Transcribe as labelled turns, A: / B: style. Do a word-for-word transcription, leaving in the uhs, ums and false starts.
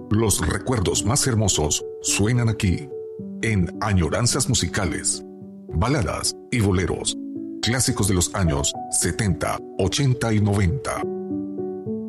A: Los recuerdos más hermosos suenan aquí, en Añoranzas Musicales. Baladas y boleros, clásicos de los años setenta, ochenta y noventa.